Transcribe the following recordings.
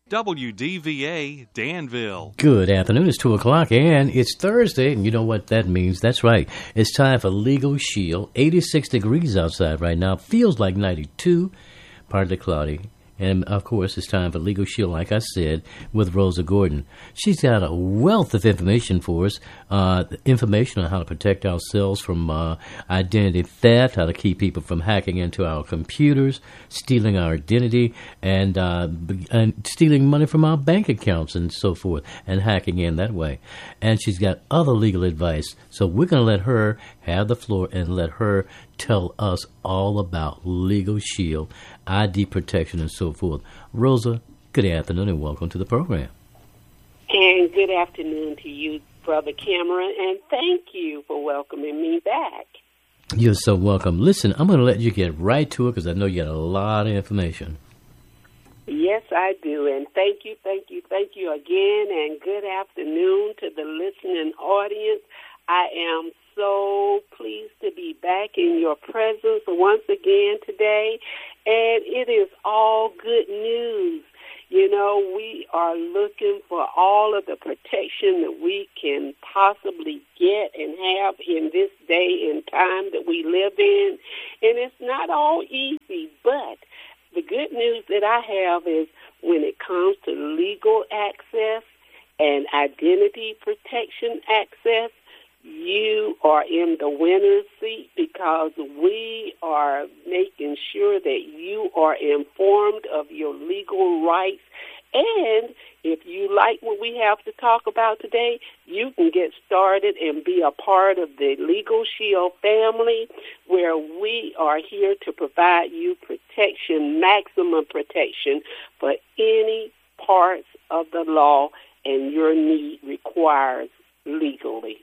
WDVA Danville. Good afternoon. It's 2 o'clock and it's Thursday, and you know what that means. That's right. It's time for Legal Shield. 86 degrees outside right now. Feels like 92, partly cloudy. And, of course, it's time for Legal Shield, like I said, with Rosa Gordon. She's got a wealth of information for us, information on how to protect ourselves from identity theft, how to keep people from hacking into our computers, stealing our identity, and stealing money from our bank accounts and so forth, and hacking in that way. And she's got other legal advice. So we're going to let her have the floor and let her tell us all about Legal Shield, ID protection, and so forth. Rosa, good afternoon and welcome to the program. And good afternoon to you, Brother Cameron, and thank you for welcoming me back. You're so welcome. Listen, I'm going to let you get right to it because I know you got a lot of information. Yes, I do, and thank you again, and good afternoon to the listening audience. I am so pleased to be back in your presence once again today, and it is all good news. You know, we are looking for all of the protection that we can possibly get and have in this day and time that we live in, and it's not all easy, but the good news that I have is when it comes to legal access and identity protection access, you are in the winner's seat because we are making sure that you are informed of your legal rights. And if you like what we have to talk about today, you can get started and be a part of the Legal Shield family, where we are here to provide you protection, maximum protection for any parts of the law and your need requires legally.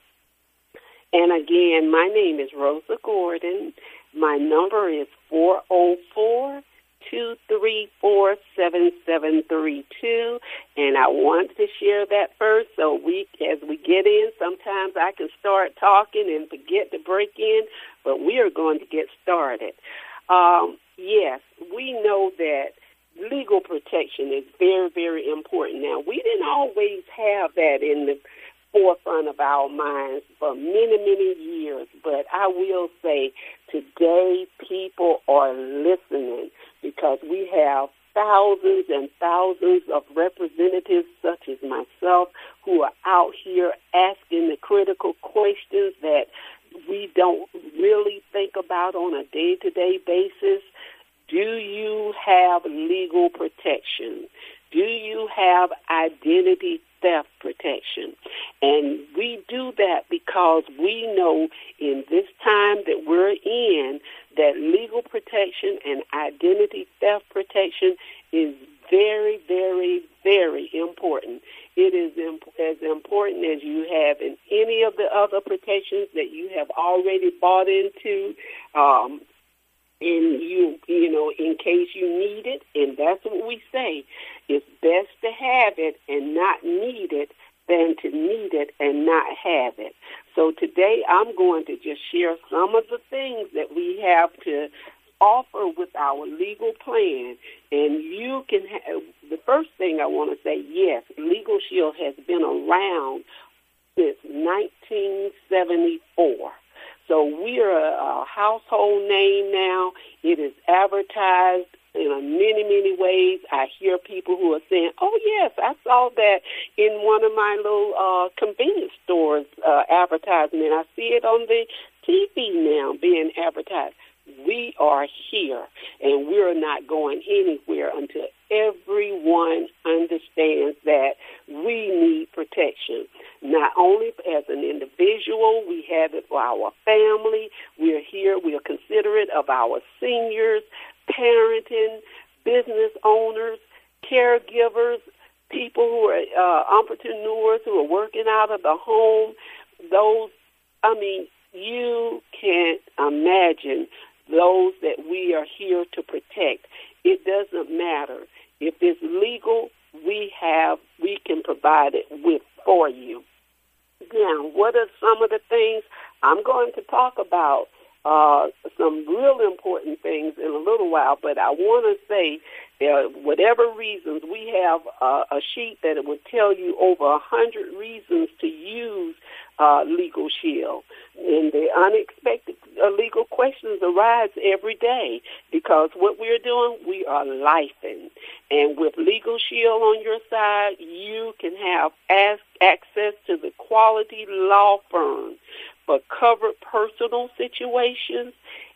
And again, my name is Rosa Gordon. My number is 404-234-7732. And I want to share that first so as we get in, sometimes I can start talking and forget to break in, but we are going to get started. Yes, we know that legal protection is very, very important. Now, we didn't always have that in the forefront of our minds for many, many years. But I will say today people are listening because we have thousands and thousands of representatives such as myself who are out here asking the critical questions that we don't really think about on a day-to-day basis. Do you have legal protection? Do you have identity theft protection? And we do that because we know in this time that we're in that legal protection and identity theft protection is very, very, very important. It is as important as you have in any of the other protections that you have already bought into, in case you need it. And that's what we say. It's best to have it and not need it than to need it and not have it. So today I'm going to just share some of the things that we have to offer with our legal plan. And you can have, the first thing I want to say, yes, Legal Shield has been around since 1974. So we are a household name now. It is advertised in many, many ways. I hear people who are saying, oh, yes, I saw that in one of my little convenience stores advertisement. I see it on the TV now being advertised. We are here, and we're not going anywhere until everyone understands that we need protection. Not only as an individual, we have it for our family. We're here. We are considerate of our seniors, parenting, business owners, caregivers, people who are entrepreneurs who are working out of the home. You can't imagine those that we are here to protect. It doesn't matter. If it's legal, we can provide it for you. Now, what are some of the things? I'm going to talk about some real important things in a little while, but I want to say whatever reasons, we have a sheet that would tell you over 100 reasons to use Legal Shield. And the unexpected legal questions arise every day because what we're doing, we are lifing. And with Legal Shield on your side, you can have access to the quality law firm for covered personal situations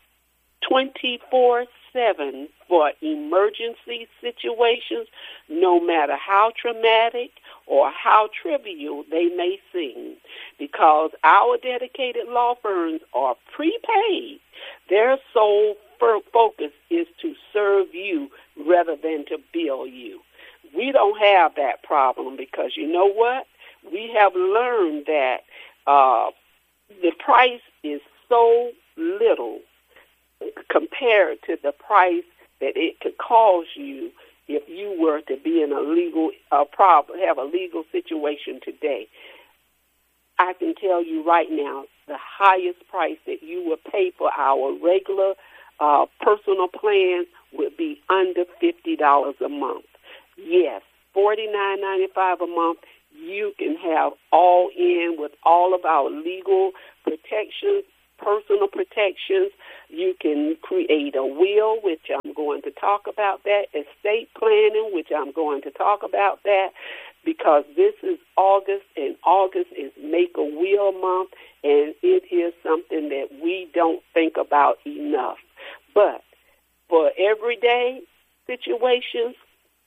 24/7 for emergency situations, no matter how traumatic or how trivial they may seem. Because our dedicated law firms are prepaid, their sole focus is to serve you rather than to bill you. We don't have that problem because you know what? We have learned that the price is so little compared to the price that it could cause you if you were to be in a legal problem, have a legal situation today. I can tell you right now, the highest price that you would pay for our regular personal plans would be under $50 a month. Yes, $49.95 a month. You can have all in with all of our legal protections, personal protections. You can create a will, which I'm going to talk about that, estate planning, which I'm going to talk about that, because this is August, and August is Make a Will Month, and it is something that we don't think about enough. But for everyday situations,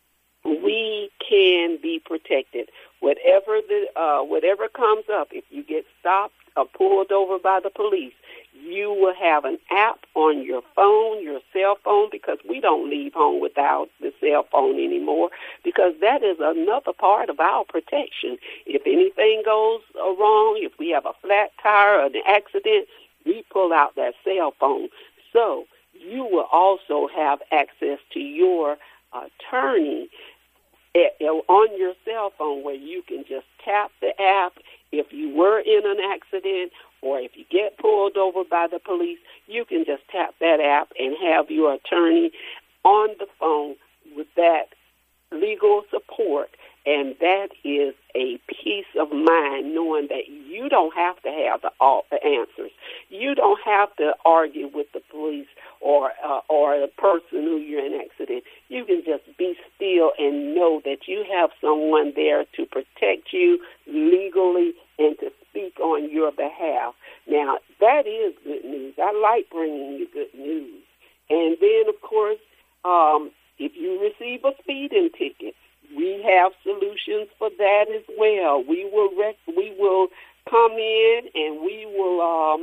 we can be protected. Whatever comes up, if you get stopped or pulled over by the police, you will have an app on your phone, your cell phone, because we don't leave home without the cell phone anymore, because that is another part of our protection. If anything goes wrong, if we have a flat tire or an accident, we pull out that cell phone. So you will also have access to your attorney on your cell phone, where you can just tap the app. If you were in an accident or if you get pulled over by the police, you can just tap that app and have your attorney on the phone with that legal support. And that is a peace of mind, knowing that you don't have to have all the answers. You don't have to argue with the police or the person who you're in an accident. You can just be still and know that you have someone there to protect you legally and to speak on your behalf. Now, that is good news. I like bringing you good news. And then, of course, if you receive a speeding ticket, we have solutions for that as well. We will come in and we will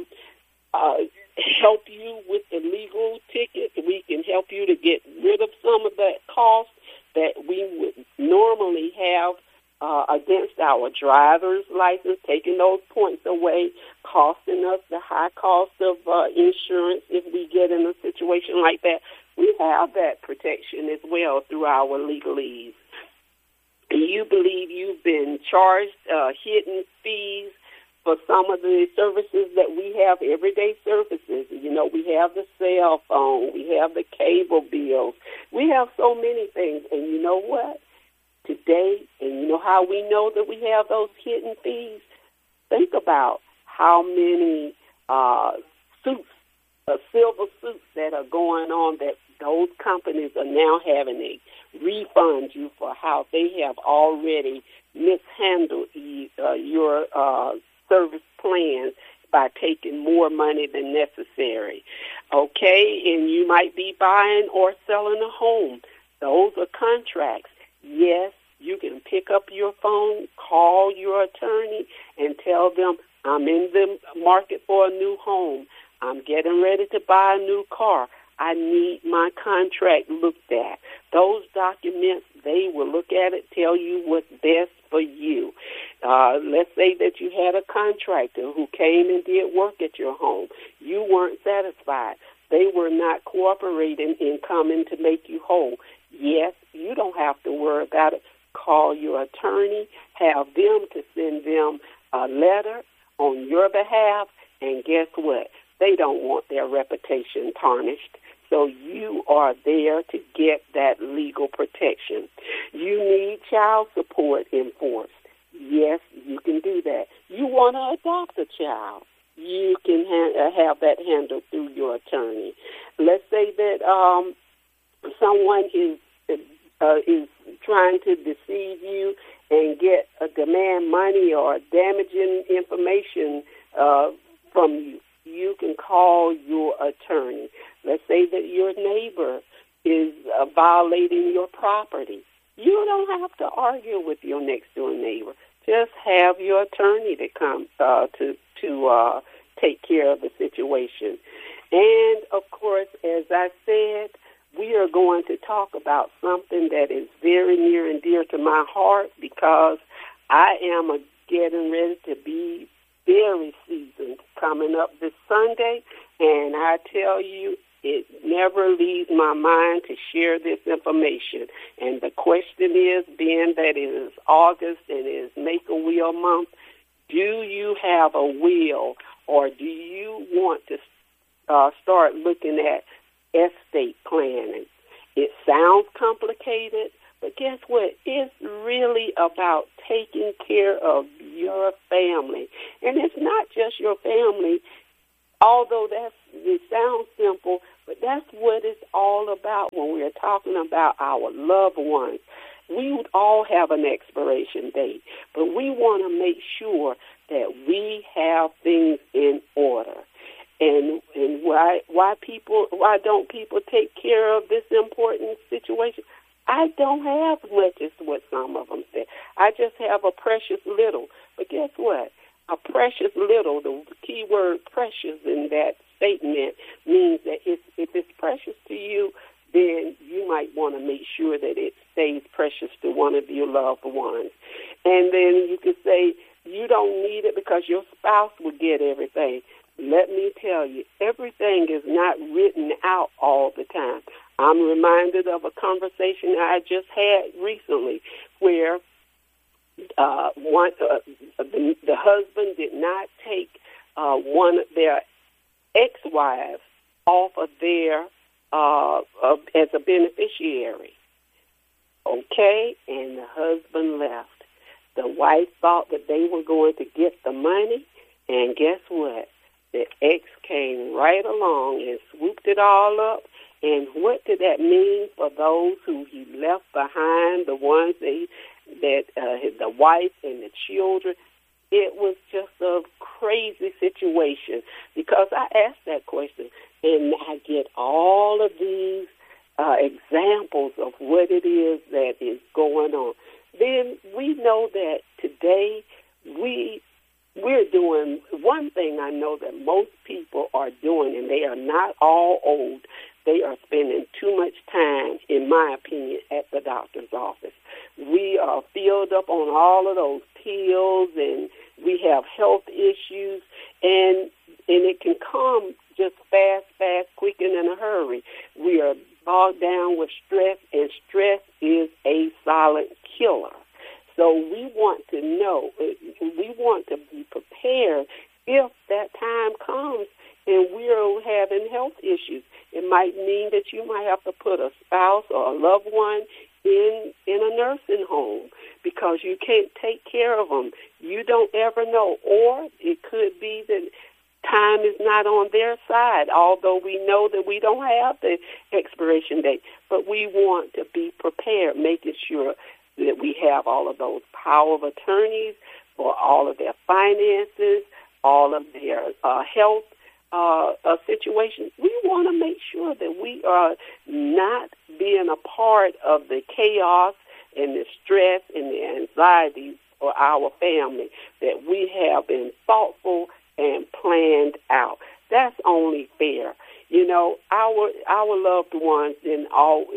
help you with the legal ticket. We can help you to get rid of some of that cost that we would normally have against our driver's license, taking those points away, costing us the high cost of insurance if we get in a situation like that. We have that protection as well through our legalese. You believe you've been charged hidden fees for some of the services that we have, everyday services. You know, we have the cell phone, we have the cable bills. We have so many things. And you know what? Today, and you know how we know that we have those hidden fees? Think about how many suits, silver suits that are going on that those companies are now having to refund you for how they have already mishandled your service plans by taking more money than necessary. Okay, and you might be buying or selling a home. Those are contracts. Yes, you can pick up your phone, call your attorney, and tell them, I'm in the market for a new home. I'm getting ready to buy a new car. I need my contract looked at. Those documents, they will look at it, tell you what's best for you. Let's say that you had a contractor who came and did work at your home. You weren't satisfied. They were not cooperating in coming to make you whole. Yes, you don't have to worry about it. Call your attorney, have them to send them a letter on your behalf, and guess what? They don't want their reputation tarnished. So you are there to get that legal protection. You need child support enforced. Yes, you can do that. You want to adopt a child. You can have that handled through your attorney. Let's say that someone is trying to deceive you and demand money or damaging information from you. You can call your attorney. Let's say that your neighbor is violating your property. You don't have to argue with your next door neighbor. Just have your attorney to come to take care of the situation. And of course, as I said, we are going to talk about something that is very near and dear to my heart, because I am getting ready to be very seasoned coming up this Sunday, and I tell you, it never leaves my mind to share this information. And the question is, being that it is August and it is Make-A-Will month, do you have a will, or do you want to start looking at estate planning? It sounds complicated, but guess what? It's really about taking care of your family. And it's not just your family, although it sounds simple, but that's what it's all about when we're talking about our loved ones. We would all have an expiration date, but we want to make sure that we have things in order. And why don't people take care of this important situation? I don't have much, is what some of them say. I just have a precious little. But guess what? A precious little, the key word precious in that statement means that if it's precious to you, then you might want to make sure that it stays precious to one of your loved ones. And then you could say, you don't need it because your spouse will get everything. Let me tell you, everything is not written out all the time. I'm reminded of a conversation I just had recently where the husband did not take one of their ex-wives off of their as a beneficiary. Okay, and the husband left. The wife thought that they were going to get the money, and guess what? The ex came right along and swooped it all up. And what did that mean for those who he left behind, the ones that the wife and the children? It was just a crazy situation, because I asked that question, and I get all of these examples of what it is that is going on. Then we know that today we're doing one thing. I know that most people are doing, and they are not all old. They are spending too much time, in my opinion, at the doctor's office. We are filled up on all of those pills, and we have health issues, and it can come just fast, quick, and in a hurry. We are bogged down with stress, and stress is a silent killer. So we want to know, we want to be prepared if that time comes and we're having health issues. It might mean that you might have to put a spouse or a loved one in a nursing home because you can't take care of them. You don't ever know. Or it could be that time is not on their side, although we know that we don't have the expiration date. But we want to be prepared, making sure that we have all of those power of attorneys for all of their finances, all of their health situations. We want to make sure that we are not being a part of the chaos and the stress and the anxiety for our family, that we have been thoughtful and planned out. That's only fair. You know, our loved ones and all,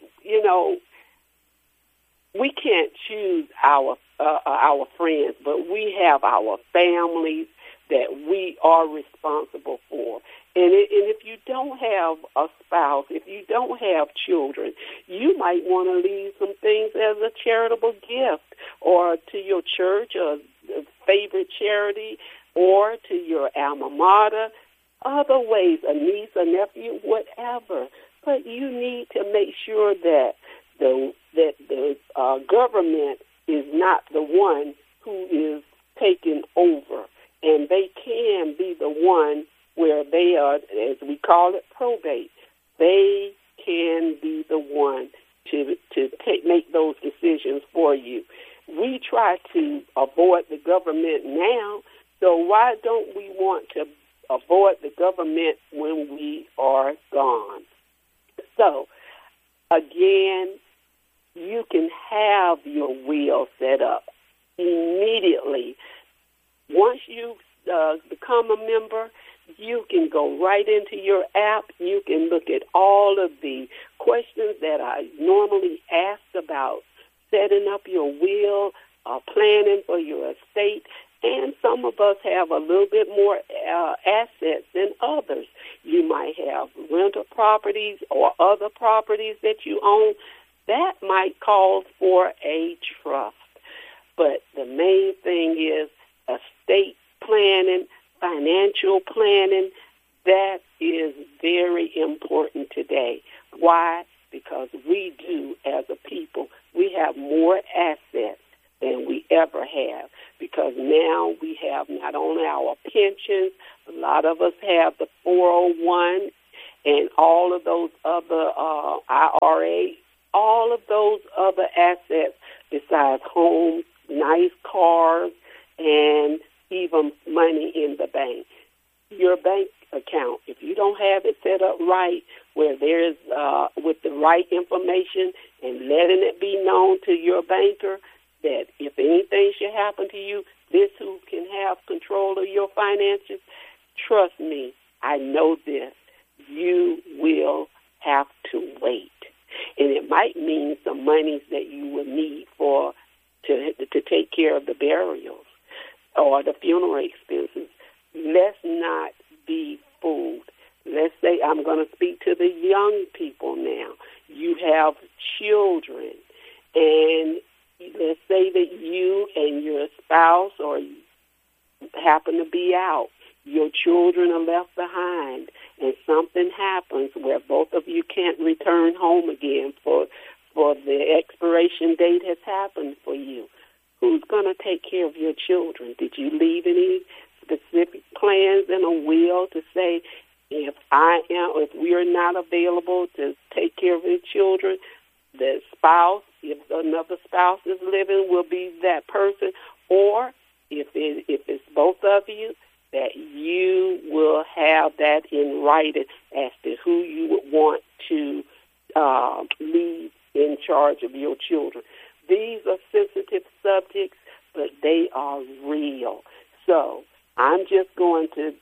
we can't choose our friends, but we have our families that we are responsible for. And if you don't have a spouse, if you don't have children, you might want to leave some things as a charitable gift, or to your church, or favorite charity, or to your alma mater, other ways, a niece, a nephew, whatever. but you need to make sure that the government is not the one who is taking over, and they can be the one where they are, as we call it, probate. They can be the one to make those decisions for you. We try to avoid the government now, so why don't we want to avoid the government when we are gone? So, again, you can have your will set up immediately. Once you become a member, you can go right into your app. You can look at all of the questions that I normally ask about setting up your will, planning for your estate, and some of us have a little bit more assets than others. You might have rental properties or other properties that you own. That might call for a trust. But the main thing is estate planning, financial planning. That is very important today. Why? Because we do, as a people, we have more assets than we ever have, because now we have not only our pensions, a lot of us have the 401 and all of those other IRA, all of those other assets besides homes, nice cars, and even money in the bank. Your bank account, if you don't have it set up right, where there's with the right information and letting it be known to your banker that if anything should happen to you, this who can have control of your finances, trust me, I know this, you will have to wait. And it might mean some monies that you will need to take care of the burials or the funeral expenses. Let's not be fooled. Let's say, I'm going to speak to the young people now. You have children, and let's say that you and your spouse or happen to be out. Your children are left behind, and something happens where both of you can't return home again for the expiration date has happened for you. Who's going to take care of your children? Did you leave any specific plans in a will to say, if we are not available to take care of the children, the spouse, if another spouse is living, will be that person, or if it's both of you, that you will have that in writing as to who you would want to leave in charge of your children. These are sensitive subjects, but they are real. So I'm just going to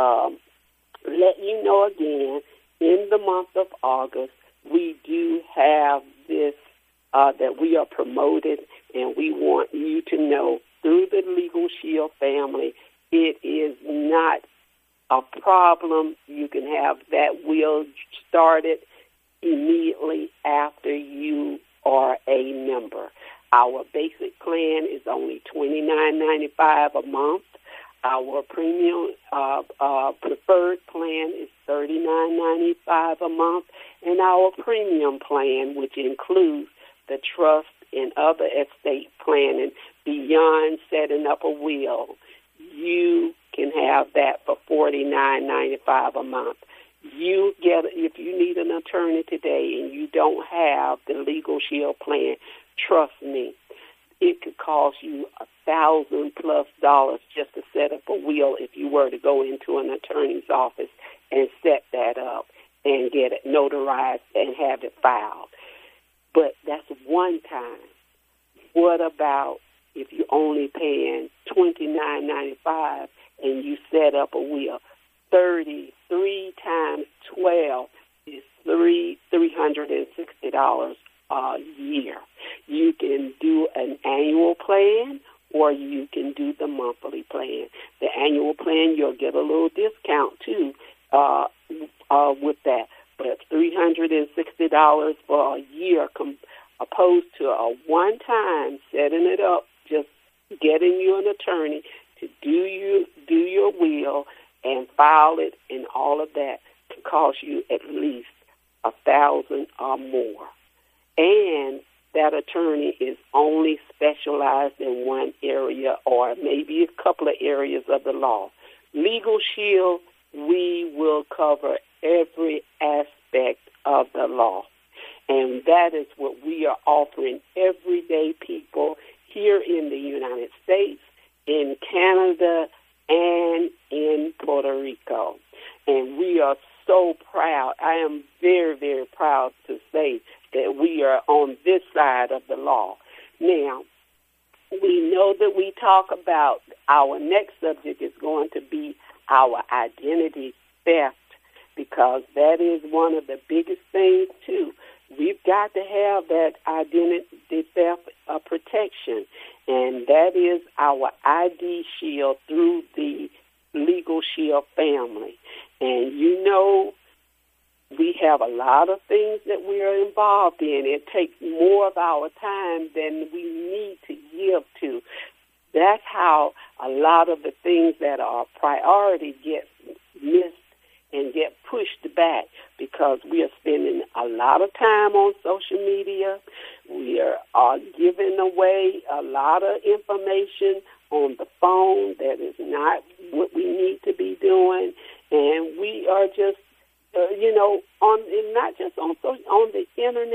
let you know again, in the month of August, we do have this that we are promoted, and we want you to know through the Legal Shield family, it is not a problem. You can have that will started immediately after you are a member. Our basic plan is only $29.95 a month. Our premium preferred plan is $39.95 a month, and our premium plan, which includes the trust and other estate planning beyond setting up a will, you can have that for $49.95 a month. You get, if you need an attorney today and you don't have the Legal Shield plan, trust me, it could cost you $1,000+ just to set up a will if you were to go into an attorney's office and set that up and get it notarized and have it filed. But that's one time. What about if you're only paying $29.95 and you set up a will? 33 times 12 is $360 a year. You can do an annual plan or you can do the monthly plan. The annual plan, you'll get a little discount too with that. But $360 for a year opposed to a one-time setting it up, just getting you an attorney to do your will and file it and all of that can cost you at least 1,000 or more. And that attorney is only specialized in one area or maybe a couple of areas of the law. Legal Shield, we will cover every aspect of the law. And that is what we are offering everyday people here in the United States, in Canada, and in Puerto Rico. And we are so proud. I am very, very proud to say that we are on this side of the law. Now, we know that we talk about our next subject is going to be our identity theft, because that is one of the biggest things, too. We've got to have that identity theft protection, and that is our ID Shield through the Legal Shield family. And you know, we have a lot of things that we are involved in. It takes more of our time than we need to give to. That's how a lot of the things that are priority get missed and get pushed back, because we are spending a lot of time on social media. We are giving away a lot of information on the phone that is not what we need to be doing. And we are just, on not just on the internet,